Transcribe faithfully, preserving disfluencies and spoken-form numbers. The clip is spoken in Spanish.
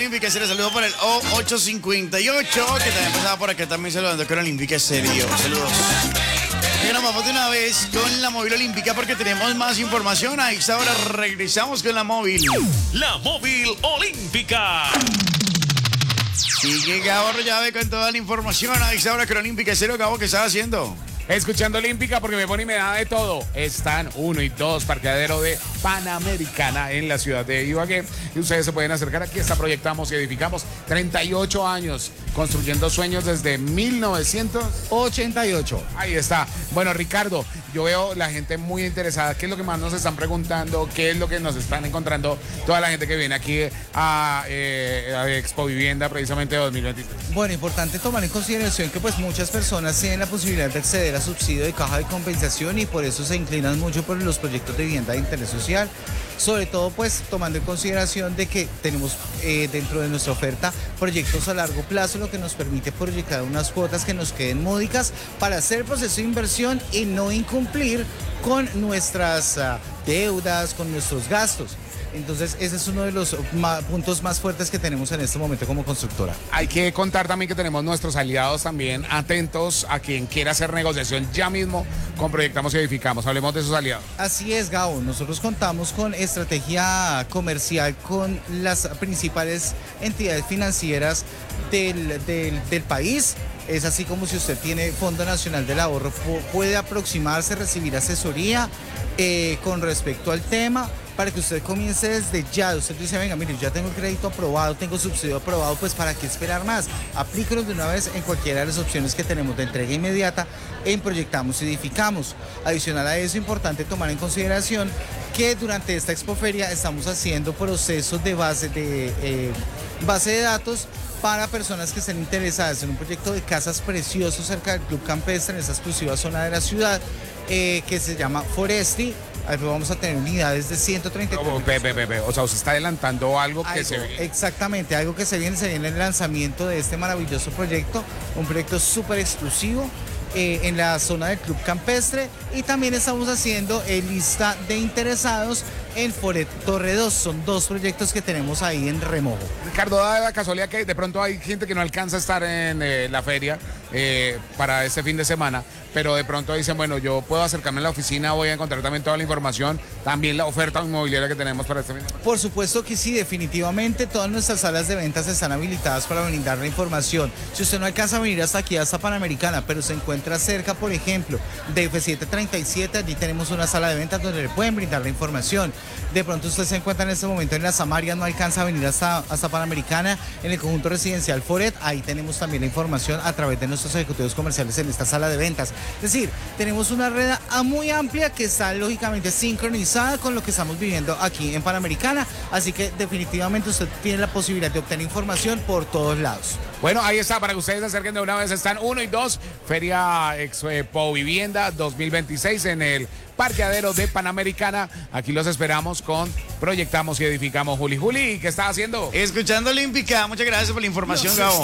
Olímpica, se le saludo por el O ocho cincuenta y ocho, que también pasaba por acá, también saludando con Olímpica Serio. Saludos. Y nos vamos de una vez con la móvil olímpica porque tenemos más información. A esta hora regresamos con la móvil. La móvil olímpica. Sigue Gabo Rollave con toda la información. A esta hora con Olímpica Serio. Gabo, ¿qué estás haciendo? Escuchando Olímpica porque me pone y me da de todo. Están uno y dos, parqueadero de Panamericana en la ciudad de Ibagué. Y ustedes se pueden acercar aquí. Está Proyectamos y Edificamos. treinta y ocho años construyendo sueños desde mil novecientos ochenta y ocho. Ahí está. Bueno, Ricardo, yo veo la gente muy interesada. ¿Qué es lo que más nos están preguntando? ¿Qué es lo que nos están encontrando toda la gente que viene aquí a, eh, a Expo Vivienda precisamente dos mil veintitrés? Bueno, importante tomar en consideración que pues muchas personas tienen la posibilidad de acceder a subsidio de caja de compensación y por eso se inclinan mucho por los proyectos de vivienda de interés social, sobre todo pues tomando en consideración de que tenemos eh, dentro de nuestra oferta proyectos a largo plazo, lo que nos permite proyectar unas cuotas que nos queden módicas para hacer el proceso de inversión y no incumplir con nuestras uh, deudas, con nuestros gastos. Entonces, ese es uno de los ma- puntos más fuertes que tenemos en este momento como constructora. Hay que contar también que tenemos nuestros aliados también atentos a quien quiera hacer negociación ya mismo con Proyectamos y Edificamos. Hablemos de esos aliados. Así es, Gabo. Nosotros contamos con estrategia comercial con las principales entidades financieras del, del, del país. Es así como si usted tiene Fondo Nacional del Ahorro, puede aproximarse, recibir asesoría eh, con respecto al tema, para que usted comience desde ya. Usted dice, venga, mire, ya tengo el crédito aprobado, tengo subsidio aprobado, pues ¿para qué esperar más? Aplíquelo de una vez en cualquiera de las opciones que tenemos de entrega inmediata en Proyectamos y Edificamos. Adicional a eso, importante tomar en consideración que durante esta expoferia estamos haciendo procesos de base de, eh, base de datos para personas que estén interesadas en un proyecto de casas preciosos cerca del Club Campestre, en esa exclusiva zona de la ciudad, eh, que se llama Foresti. Ahí vamos a tener unidades de ciento treinta y tres. Oh, be, be, be, be. O sea, usted está adelantando algo que algo, se ve. Exactamente, algo que se viene, se viene el lanzamiento de este maravilloso proyecto, un proyecto súper exclusivo eh, en la zona del Club Campestre, y también estamos haciendo eh, lista de interesados en Foret Torre dos. Son dos proyectos que tenemos ahí en remojo. Ricardo, da la casualidad que de pronto hay gente que no alcanza a estar en eh, la feria eh, para este fin de semana, pero de pronto dicen, bueno, yo puedo acercarme a la oficina, voy a encontrar también toda la información, también la oferta inmobiliaria que tenemos para este fin de semana. Por supuesto que sí, definitivamente todas nuestras salas de ventas están habilitadas para brindar la información. Si usted no alcanza a venir hasta aquí, hasta Panamericana, pero se encuentra cerca, por ejemplo, de F setecientos treinta y siete, allí tenemos una sala de ventas donde le pueden brindar la información. De pronto usted se encuentra en este momento en la Samaria, no alcanza a venir hasta, hasta Panamericana, en el conjunto residencial Foret, ahí tenemos también la información a través de nuestros ejecutivos comerciales en esta sala de ventas. Es decir, tenemos una red muy amplia que está lógicamente sincronizada con lo que estamos viviendo aquí en Panamericana, así que definitivamente usted tiene la posibilidad de obtener información por todos lados. Bueno, ahí está, para que ustedes se acerquen de una vez, están uno y dos, Feria Expo Vivienda dos mil veintiséis en el parqueadero de Panamericana. Aquí los esperamos con Proyectamos y Edificamos. Juli, Juli, ¿qué está haciendo? Escuchando Olímpica. Muchas gracias por la información, Gabo.